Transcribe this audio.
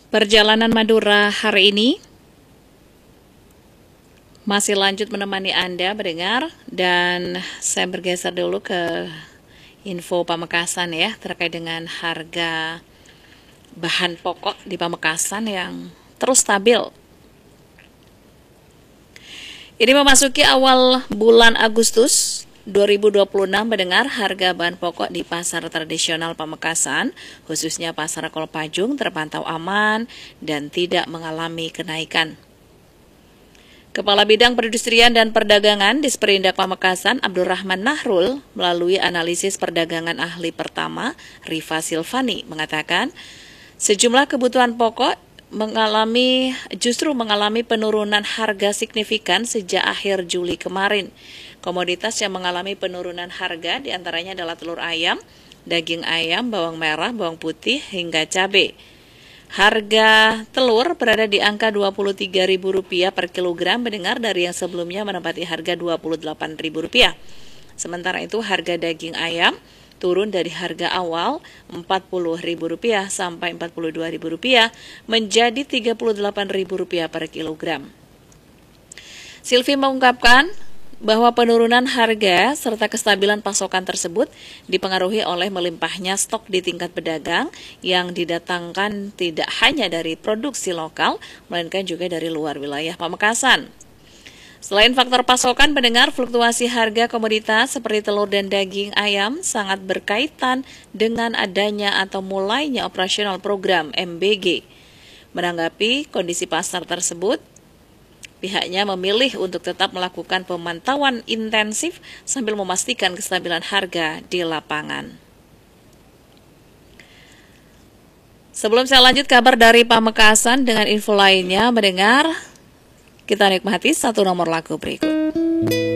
Perjalanan Madura hari ini masih lanjut menemani Anda mendengar, dan saya bergeser dulu ke info Pamekasan ya, terkait dengan harga bahan pokok di Pamekasan yang terus stabil. Ini memasuki awal bulan Agustus 2026, mendengar harga bahan pokok di pasar tradisional Pamekasan, khususnya pasar Kolpajung, terpantau aman dan tidak mengalami kenaikan. Kepala Bidang Perindustrian dan Perdagangan Disperindak Pamekasan, Abdurrahman Nahrul, melalui analisis perdagangan ahli pertama, Riva Silvani, mengatakan sejumlah kebutuhan pokok justru mengalami penurunan harga signifikan sejak akhir Juli kemarin. Komoditas yang mengalami penurunan harga diantaranya adalah telur ayam, daging ayam, bawang merah, bawang putih, hingga cabai. Harga telur berada di angka Rp23.000 per kilogram, mendengar dari yang sebelumnya menempati harga Rp28.000. Sementara itu harga daging ayam turun dari harga awal Rp40.000 sampai Rp42.000 menjadi Rp38.000 per kilogram. Silvi mengungkapkan bahwa penurunan harga serta kestabilan pasokan tersebut dipengaruhi oleh melimpahnya stok di tingkat pedagang yang didatangkan tidak hanya dari produksi lokal, melainkan juga dari luar wilayah Pamekasan. Selain faktor pasokan, mendengar fluktuasi harga komoditas seperti telur dan daging ayam sangat berkaitan dengan adanya atau mulainya operasional program MBG. Menanggapi kondisi pasar tersebut, pihaknya memilih untuk tetap melakukan pemantauan intensif sambil memastikan kestabilan harga di lapangan. Sebelum saya lanjut kabar dari Pamekasan dengan info lainnya, mendengar, kita nikmati satu nomor lagu berikut.